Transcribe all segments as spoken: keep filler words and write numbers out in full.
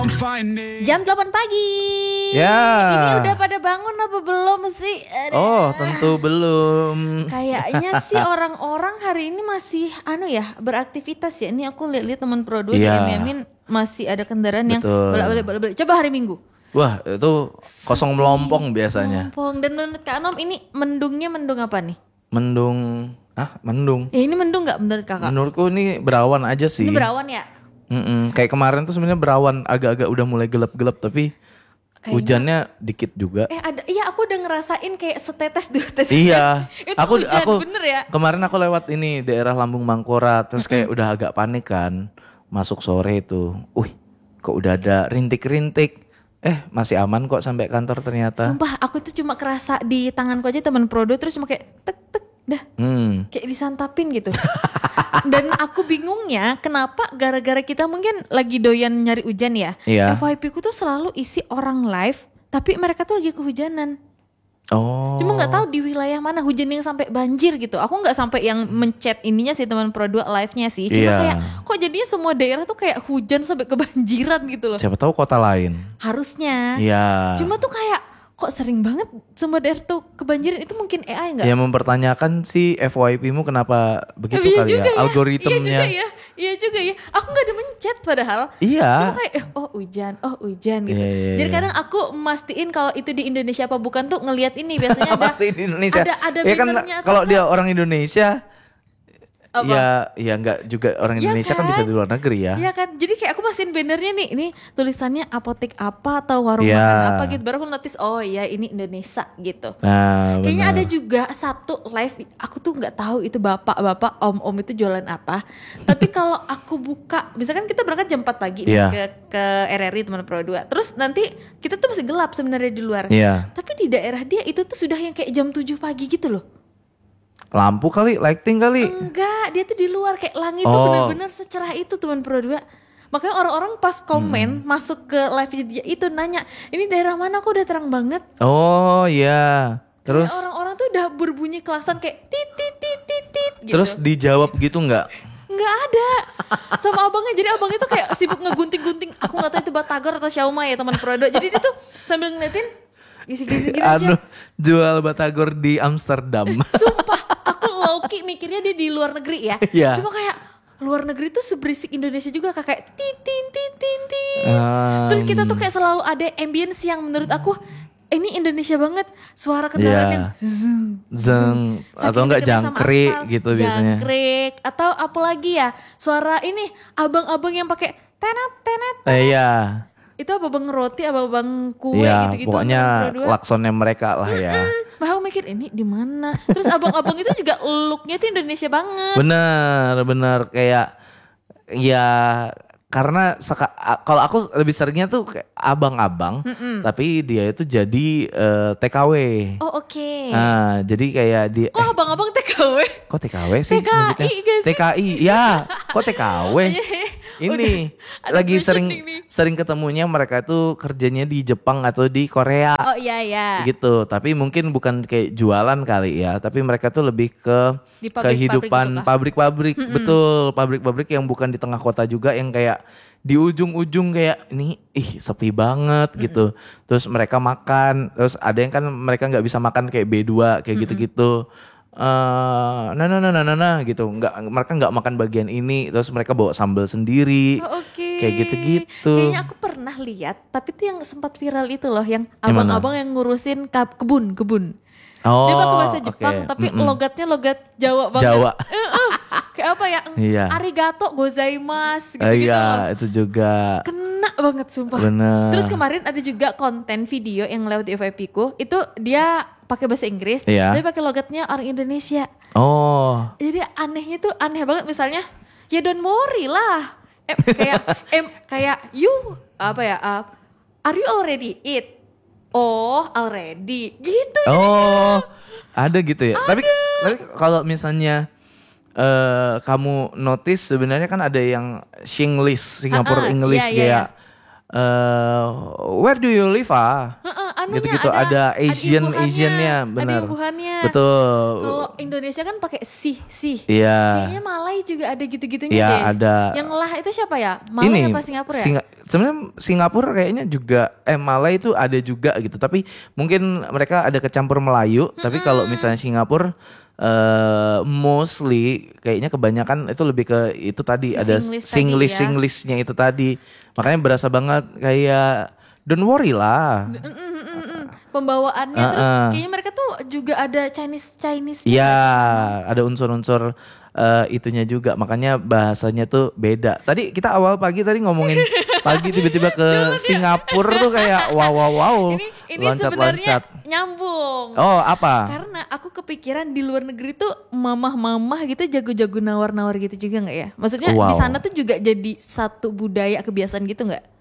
Jam delapan pagi. Ya. Ini udah pada bangun apa belum sih? Aduh. Oh, tentu belum. Kayaknya sih orang-orang hari ini masih anu ya, beraktivitas ya. Ini aku lihat-lihat teman Pro dua Iya. dari Miamin masih ada kendaraan yang Betul. bolak-balik bolak-balik. Coba hari Minggu. Wah, itu kosong melompong biasanya. Melompong. Dan menurut Kak Anom ini mendungnya mendung apa nih? Mendung, ah mendung. Ya ini mendung nggak menurut Kakak? Menurutku ini berawan aja sih. Ini berawan ya? Mm-mm. Kayak kemarin tuh sebenarnya berawan agak-agak udah mulai gelap-gelap tapi Kayaknya- hujannya dikit juga. Eh ada, iya aku udah ngerasain kayak setetes dua tetes. Iya, Itu aku hujan, aku bener ya? kemarin aku lewat ini daerah Lambung Mangkurat terus kayak udah agak panik kan masuk sore itu. Wih, kok udah ada rintik-rintik. Eh masih aman kok sampai kantor ternyata. Sumpah aku tuh cuma kerasa di tanganku aja teman Prodo terus cuma kayak tek tek dah Hmm. kayak disantapin gitu. Dan aku bingungnya kenapa gara-gara kita mungkin lagi doyan nyari hujan ya. Iya. F Y P ku tuh selalu isi orang live tapi mereka tuh lagi kehujanan. Oh. Cuma nggak tahu di wilayah mana hujan yang sampai banjir gitu. Aku nggak sampai yang mencet ininya sih teman Pro dua live-nya sih. Cuma Iya. kayak kok jadinya semua daerah tuh kayak hujan sampai kebanjiran gitu loh. Siapa tahu kota lain. Harusnya. Iya. Cuma tuh kayak kok sering banget semua daerah tuh kebanjiran, itu mungkin A I nggak? Ya mempertanyakan sih F Y P-mu kenapa begitu Iya kali juga ya, algoritmnya. Iya juga ya, iya juga ya. Aku nggak ada mencet padahal. Iya. Cuma kayak eh, oh hujan, oh hujan gitu. Iya, iya, Jadi iya. kadang aku mastiin kalau itu di Indonesia apa bukan tuh ngelihat ini biasanya ada. Pasti di Indonesia. Ada ada ya kan bannernya atau kalau apa. dia orang Indonesia Apa? ya ya enggak juga orang Ya Indonesia kan? kan? bisa di luar negeri ya. Iya kan, jadi kayak aku mastiin bannernya nih, ini tulisannya apotek apa atau warung Iya. makan apa gitu. Baru aku notice, oh iya ini Indonesia gitu. Nah, Kayaknya benar. ada juga satu live, aku tuh nggak tahu itu bapak-bapak, om-om itu jualan apa. Tapi kalau aku buka, misalkan kita berangkat jam empat pagi nih Iya. ke ke R R I teman Pro dua. Terus nanti kita tuh masih gelap sebenarnya di luar. Iya. Tapi di daerah dia itu tuh sudah yang kayak jam tujuh pagi gitu loh. Lampu kali, lighting kali. Enggak, dia tuh di luar kayak langit tuh Oh. benar-benar secerah itu teman Pro dua. Makanya orang-orang pas komen masuk ke live dia itu nanya, ini daerah mana kok udah terang banget? Oh iya. Terus Kayak orang-orang tuh udah berbunyi klakson kayak tit tit tit tit tit gitu. terus dijawab gitu nggak? Nggak ada sama abangnya, jadi abangnya tuh kayak sibuk ngegunting-gunting. Aku nggak tahu itu batagor atau Xiaomi ya teman Pro dua. Jadi dia tuh sambil ngeliatin isi gini-gini Anu aja. jual batagor di Amsterdam. Sumpah aku low-key mikirnya dia di luar negeri ya. Iya. Cuma kayak luar negeri tuh seberisik Indonesia juga, kayak titin titin tin. Um, Terus kita tuh kayak selalu ada ambience yang menurut aku ini Indonesia banget, suara kendaraan Iya. yang zeng, Zeng Saking atau enggak deketnya sama jangkrik aspal. gitu biasanya. Jangkrik atau apa lagi ya? Suara ini abang-abang yang pakai tenet tenet. Eh, iya. Itu abang roti, abang kue Iya, gitu-gitu. pokoknya teman Pro dua. klaksonnya mereka lah ya. Nah, aku mikir ini di mana? Terus abang-abang itu juga looknya tuh Indonesia banget. Bener, bener kayak ya karena seka- a- kalau aku lebih seringnya tuh kayak abang-abang, tapi dia itu jadi eh, T K W. Oh oke. Nah, jadi kayak dia Kok abang-abang T K W? kok T K W sih? T K I nyebutnya? gak sih? T K I, ya. Kok T K W? Ini ada lagi sering questioning nih. sering ketemunya mereka tuh kerjanya di Jepang atau di Korea. Oh iya iya. Gitu, tapi mungkin bukan kayak jualan kali ya, tapi mereka tuh lebih ke Di pabrik-pabrik kehidupan gitu kah? pabrik-pabrik, betul, pabrik-pabrik yang bukan di tengah kota juga, yang kayak di ujung-ujung kayak ini ih sepi banget gitu. Terus mereka makan, terus ada yang kan mereka nggak bisa makan kayak B dua kayak gitu-gitu. Eh, nah, nah, nah, nah, nah, nah, gitu, nggak, mereka nggak makan bagian ini, terus mereka bawa sambal sendiri, Oh, oke. kayak gitu-gitu. Kayaknya aku pernah lihat, tapi tuh yang sempat viral itu loh, yang Yang mana? abang-abang yang ngurusin kab- kebun kebun. Oh, Dia pakai bahasa oke. Jepang, tapi Mm-mm. logatnya logat Jawa banget. Jawa. Eh, eh, kayak apa ya? Iya. Arigato gozaimasu Eh, gitu-gitu iya, loh. itu juga. Kena banget sumpah. Bener. Terus kemarin ada juga konten video yang lewat di F Y P ku, itu dia pakai bahasa Inggris, Iya. tapi pakai logatnya orang Indonesia. Oh, Jadi anehnya tuh aneh banget, misalnya ya don't worry lah. Eh, kayak em kayak you apa ya? uh, are you already eat? Oh, already. Gitu. oh, ada gitu ya. Tapi, tapi kalau misalnya eh kamu notice sebenarnya kan ada yang Singlish, Singapore Ah, ah, English iya, iya, kayak eh where do you live ah? Heeh, anunya, gitu-gitu. ada, Ada Asian imbuhannya, Asiannya, Ada benar. imbuhannya. Betul. Kalau Indonesia kan pakai sih sih. Iya. Kayaknya Malay juga ada gitu-gitunya Iya, deh. ada. Yang lah itu siapa ya? Malay Ini apa Singapura ya? Singa- sebenarnya Singapura kayaknya juga eh Malay itu ada juga gitu. Tapi mungkin mereka ada kecampur Melayu. Mm-hmm. Tapi kalau misalnya Singapura uh, mostly kayaknya kebanyakan itu lebih ke itu tadi Si ada Singlish tadi Singlish ya. Singlishnya itu tadi. Makanya berasa banget kayak don't worry lah. Mm, mm, mm, mm, mm. Pembawaannya Uh-uh. terus kayaknya mereka tuh juga ada Chinese Chinese. Iya, ada unsur-unsur uh, itunya juga. Makanya bahasanya tuh beda. Tadi kita awal pagi tadi ngomongin pagi tiba-tiba ke Singapura tuh kayak wow wow wow. Ini ini sebenarnya nyambung. Oh, apa? Karena aku kepikiran di luar negeri tuh mamah-mamah gitu jago-jago nawar-nawar gitu juga nggak ya? Maksudnya Wow. di sana tuh juga jadi satu budaya kebiasaan gitu nggak?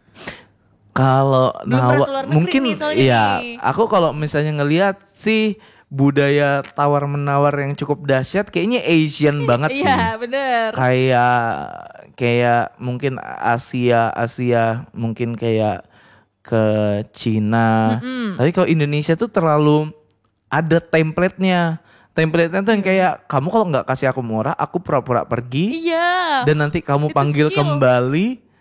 Kalau Belum pernah nawa- keluar negeri mungkin nih soalnya iya, nih. aku kalau misalnya ngelihat sih budaya tawar menawar yang cukup dahsyat kayaknya Asian banget sih. Iya bener. Kayak kayak mungkin Asia Asia mungkin kayak ke Cina. Mm-mm. Tapi kalau Indonesia tuh terlalu ada template-nya. Template-nya tuh yang kayak kamu kalau nggak kasih aku murah, aku pura-pura pergi. Iya. Dan nanti kamu Itu panggil skill. kembali.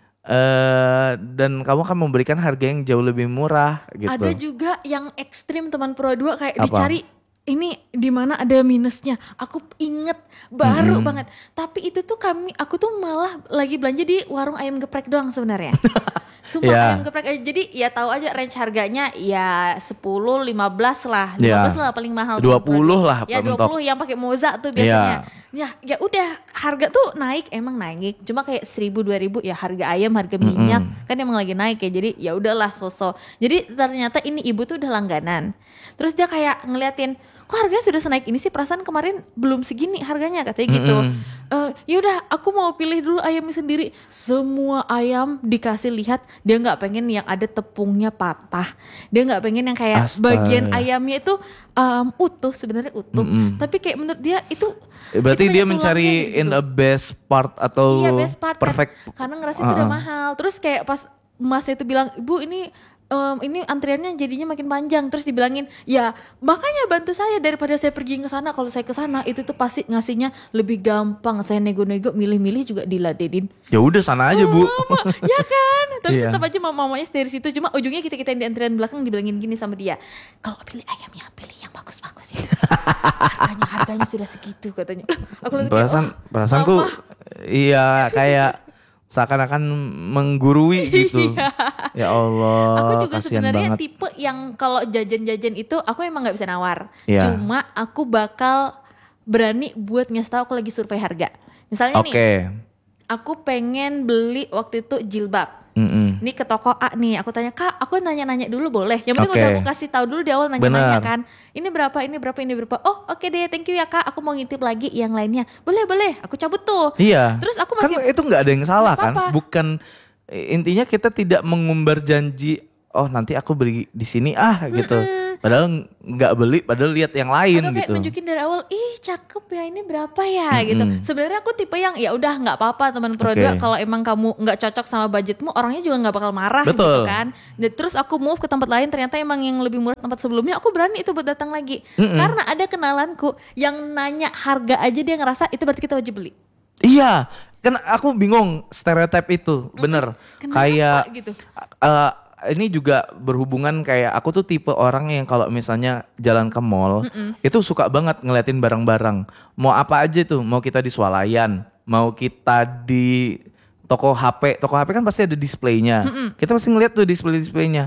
eh dan kamu akan memberikan harga yang jauh lebih murah gitu. Ada juga yang ekstrim teman Pro dua kayak Apa? dicari ini di mana ada minusnya. Aku inget baru Mm-mm. banget. Tapi itu tuh kami aku tuh malah lagi belanja di warung ayam geprek doang sebenarnya. Sumpah Yeah. ayam geprek aja. Jadi ya tahu aja range harganya ya sepuluh lima belas lah. Yeah. lima belas lah paling mahal. dua tuh puluh Pro dua. lah Ya mentok. dua puluh yang pakai moza tuh biasanya. Ya ya udah harga tuh naik emang naik. Cuma kayak seribu dua ribu ya harga ayam, harga minyak kan emang lagi naik ya. Jadi ya udahlah sosok. Jadi ternyata ini ibu tuh udah langganan. Terus dia kayak ngeliatin kok harganya sudah senaik ini sih, perasaan kemarin belum segini harganya katanya gitu. Mm-mm. Eh, yaudah aku mau pilih dulu ayamnya sendiri. Semua ayam dikasih lihat, dia nggak pengen yang ada tepungnya patah, dia nggak pengen yang kayak Astaga. bagian ayamnya itu um, utuh, sebenarnya utuh, Mm-mm. tapi kayak menurut dia itu Eh, Berarti itu dia banyak mencari tulangnya gitu-gitu. in a best part atau Iya best part kan, perfect. karena ngerasa itu udah Uh-uh. mahal. Terus kayak pas masnya itu bilang, ibu ini em, ini antriannya jadinya makin panjang. Terus dibilangin, ya makanya bantu saya daripada saya pergi ke sana. Kalau saya ke sana itu tuh pasti ngasihnya lebih gampang. Saya nego-nego, milih-milih juga diladenin. Ya udah sana aja bu. Mama, ya kan? Tapi Iya. tetap aja mama mamanya dari situ. Cuma ujungnya kita kita yang di antrian belakang dibilangin gini sama dia. Kalau pilih ayamnya, pilih yang bagus-bagus ya. Harganya harganya sudah segitu katanya. Aku langsung kayak, Perasaan "Oh, perasaanku mama." iya kayak seakan-akan menggurui gitu. Ya Allah, Aku juga kasihan sebenarnya banget. tipe yang kalau jajan-jajan itu aku emang nggak bisa nawar. Iya. Cuma aku bakal berani buat ngasih tahu aku lagi survei harga. Misalnya Oke. nih, aku pengen beli waktu itu jilbab. Mm-mm. Ini ke toko A nih, aku tanya kak, aku nanya-nanya dulu boleh? Yang penting Oke. udah aku kasih tahu dulu di awal nanya-nanya Benar. kan. Ini berapa, ini berapa, ini berapa. Oh oke deh, thank you ya kak. Aku mau ngintip lagi yang lainnya. Boleh boleh, aku cabut tuh. Iya. Terus aku masih kan itu nggak ada yang salah Nggak kan? apa-apa. Bukan intinya kita tidak mengumbar janji. Oh nanti aku beli di sini ah gitu. Padahal nggak beli, padahal lihat yang lain atau kayak gitu. nunjukin dari awal, ih cakep ya ini berapa ya gitu. Sebenarnya aku tipe yang ya udah nggak apa-apa teman Pro Oke. dua kalau emang kamu nggak cocok sama budgetmu, orangnya juga nggak bakal marah gitu Betul. kan. Dan terus aku move ke tempat lain, ternyata emang yang lebih murah tempat sebelumnya, aku berani itu buat datang lagi. Karena ada kenalanku yang nanya harga aja dia ngerasa itu berarti kita wajib beli. Iya, kan aku bingung stereotip itu, bener. Kenapa Kayak gitu? eh, ini juga berhubungan kayak aku tuh tipe orang yang kalau misalnya jalan ke mall itu suka banget ngeliatin barang-barang. Mau apa aja tuh, mau kita di swalayan, mau kita di toko H P, toko H P kan pasti ada displaynya. Kita pasti ngeliat tuh display-displaynya.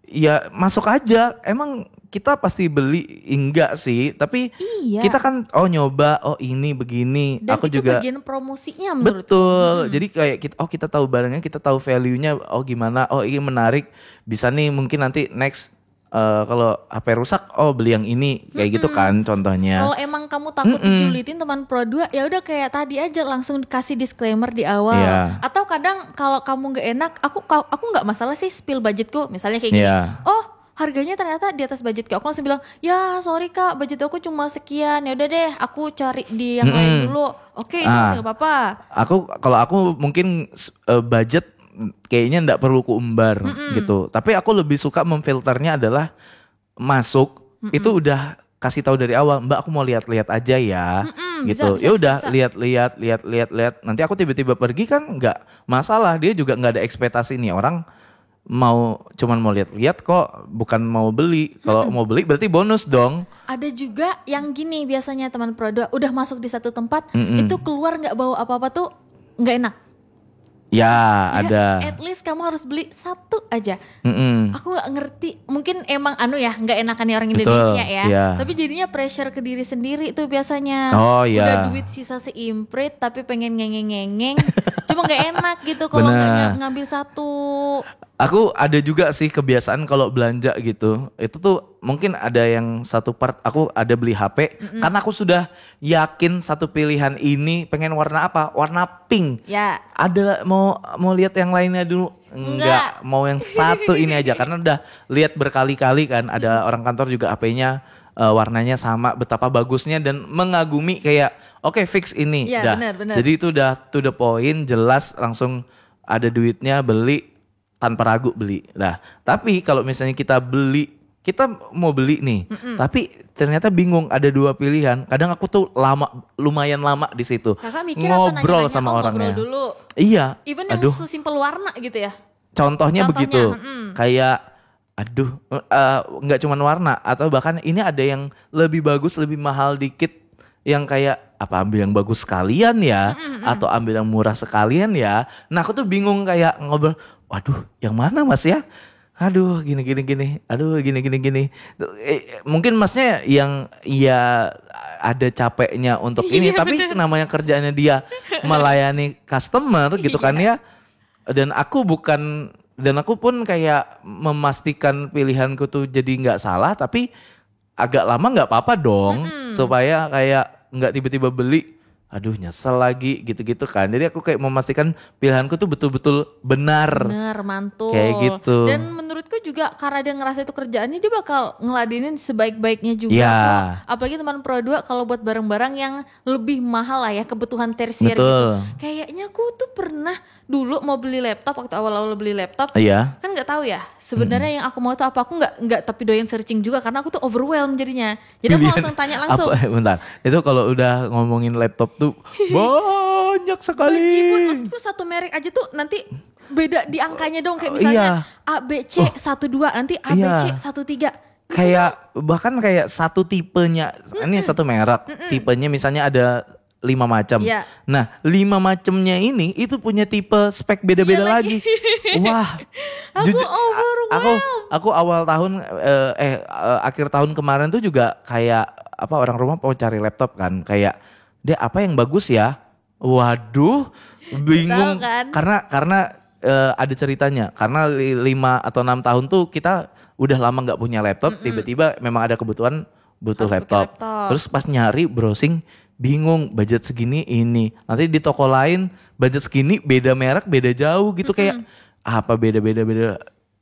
Ya masuk aja, emang kita pasti beli enggak sih, tapi Iya. kita kan oh nyoba, oh ini begini. Dan aku itu juga bagian promosinya menurut. betul. Jadi kayak kita oh kita tahu barangnya, kita tahu value-nya, oh gimana, oh ini menarik. Bisa nih mungkin nanti next eh, kalau H P rusak, oh beli yang ini kayak gitu kan contohnya. Kalau emang kamu takut dijulitin teman Pro dua, ya udah kayak tadi aja langsung kasih disclaimer di awal. Iya. Atau kadang kalau kamu nggak enak, aku aku nggak masalah sih spill budgetku. Misalnya kayak gini, Iya. oh harganya ternyata di atas budgetku. Aku langsung bilang, ya sorry kak, budget aku cuma sekian. Ya udah deh, aku cari di yang lain dulu. Oke, itu Ah. masih nggak apa-apa. Aku kalau aku mungkin eh, budget kayaknya ndak perlu kuumbar gitu. Tapi aku lebih suka memfilternya adalah masuk Mm-mm. itu udah kasih tahu dari awal, Mbak aku mau lihat-lihat aja ya. Mm-mm, gitu. bisa, Ya bisa, udah bisa. lihat-lihat lihat-lihat lihat. Nanti aku tiba-tiba pergi kan nggak masalah. Dia juga nggak ada ekspektasi nih orang mau cuman mau lihat-lihat kok, bukan mau beli. Kalau mau beli berarti bonus dong. Ada juga yang gini biasanya teman produk udah masuk di satu tempat, Mm-mm. itu keluar nggak bawa apa-apa tuh nggak enak. Ya, Ya, ada. at least kamu harus beli satu aja. Mm-mm. Aku nggak ngerti, mungkin emang anu ya nggak enakan nih orang Betul, Indonesia ya. iya. Tapi jadinya pressure ke diri sendiri tuh biasanya. Oh, iya. Udah duit sisa seimprit tapi pengen ngengeng-ngengeng, cuma nggak enak gitu kalau nggak Bener. ng- ngambil satu. Aku ada juga sih kebiasaan kalau belanja gitu. Itu tuh mungkin ada yang satu part aku ada beli H P Mm-mm. karena aku sudah yakin satu pilihan ini pengen warna apa? Warna pink. Ya, Ada mau mau lihat yang lainnya dulu? Enggak. Enggak, mau yang satu ini aja karena udah lihat berkali-kali kan ada orang kantor juga H P-nya eh, warnanya sama, betapa bagusnya dan mengagumi kayak oke fix ini. Iya, Dah. benar, benar. Jadi itu udah to the point, jelas langsung ada duitnya beli tanpa ragu beli. Nah, tapi kalau misalnya kita beli, kita mau beli nih, tapi ternyata bingung ada dua pilihan. Kadang aku tuh lama, lumayan lama di situ. kakak mikir apa ngobrol nanya-nanya? sama Oh, orangnya. ngobrol dulu. Iya. Even yang aduh, sesimpel warna gitu ya. contohnya, Contohnya, begitu. mm-mm. Kayak aduh, eh, nggak cuman warna atau bahkan ini ada yang lebih bagus, lebih mahal dikit yang kayak apa ambil yang bagus sekalian ya atau ambil yang murah sekalian ya. Nah, aku tuh bingung kayak ngobrol, waduh, yang mana Mas ya? Aduh, gini gini gini. Aduh, gini gini gini. Eh, mungkin Masnya yang ya ada capeknya untuk ini, Iya, tapi namanya kerjaannya dia melayani customer gitu kan ya. Dan aku bukan dan aku pun kayak memastikan pilihanku tuh jadi nggak salah, tapi agak lama nggak apa-apa dong, supaya kayak nggak tiba-tiba beli, aduh nyesel lagi gitu-gitu kan. Jadi aku kayak memastikan pilihanku tuh betul-betul benar. Bener, mantul. Kayak gitu. Dan menurutku juga karena dia ngerasa itu kerjaannya, dia bakal ngeladenin sebaik-baiknya juga Iya. kok. Apalagi teman Pro dua kalau buat barang-barang yang lebih mahal lah ya, kebutuhan tersier gitu. Betul. Kayaknya aku tuh pernah dulu mau beli laptop, waktu awal-awal beli laptop. Iya. Kan nggak tahu ya sebenarnya yang aku mau tuh apa. Aku nggak nggak tapi doyan searching juga karena aku tuh overwhelmed jadinya. Jadi aku Pilihan langsung tanya langsung. Apa, bentar. Itu kalau udah ngomongin laptop tuh banyak sekali. Bajibun, maksudku satu merek aja tuh nanti beda di angkanya dong, kayak misalnya A B C satu dua, nanti A B C iya. satu tiga. Kayak bahkan kayak satu tipenya, ini satu merek, tipenya misalnya ada lima macam. Iya. Nah, lima macamnya ini itu punya tipe spek beda-beda Iya lagi. Wah. Aku jujur, overwhelmed. aku aku awal tahun eh, eh eh, akhir tahun kemarin tuh juga kayak apa orang rumah mau cari laptop kan, kayak dia apa yang bagus ya? Waduh, bingung Tahu kan? karena karena eh, ada ceritanya. Karena li- lima atau enam tahun tuh kita udah lama nggak punya laptop, tiba-tiba memang ada kebutuhan butuh Harus pakai laptop. laptop. Terus pas nyari browsing bingung budget segini ini. Nanti di toko lain budget segini beda merek beda jauh gitu kayak apa beda-beda beda.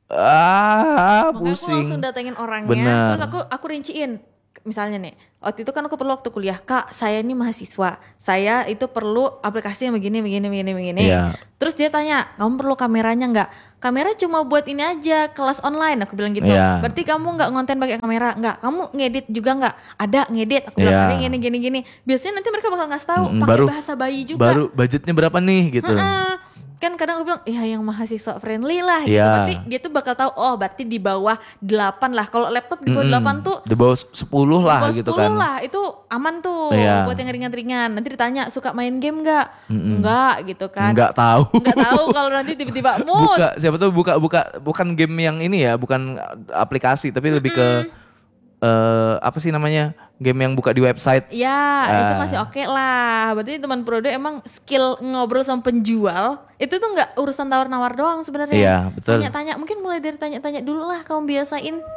Ah, Makanya aku pusing. langsung datengin orangnya, Bener. terus aku aku rinciin. Misalnya nih, waktu itu kan aku perlu waktu kuliah, Kak, saya ini mahasiswa, saya itu perlu aplikasi yang begini, begini, begini, begini. Iya. Terus dia tanya, kamu perlu kameranya nggak? Kamera cuma buat ini aja, kelas online. Aku bilang gitu. Iya. Berarti kamu nggak ngonten pakai kamera? Nggak. Kamu ngedit juga nggak? Ada ngedit. Aku bilang Iya. ada gini, gini, gini. Biasanya nanti mereka bakal ngasih tahu Mm-mm, pakai baru- bahasa bayi juga. Baru budgetnya berapa nih gitu. Heeh. Kan kadang aku bilang, ya yang mahasiswa friendly lah gitu. Iya. Berarti dia tuh bakal tahu, oh berarti di bawah delapan lah. Kalau laptop di bawah Mm-mm. delapan tuh Di bawah sepuluh lah bawah gitu sepuluh kan. lah, itu aman tuh Iya. buat yang ringan-ringan. Nanti ditanya, suka main game nggak? Enggak gitu kan. Nggak tahu. Nggak tahu kalau nanti tiba-tiba mood. Buka siapa tuh buka buka bukan game yang ini ya, bukan aplikasi tapi lebih ke eh, apa sih namanya? Game yang buka di website. Ya, itu Ah. masih oke lah. Berarti teman Prodo emang skill ngobrol sama penjual itu tuh nggak urusan tawar-nawar doang sebenarnya. Iya, betul. Tanya-tanya, mungkin mulai dari tanya-tanya dulu lah, kamu biasain.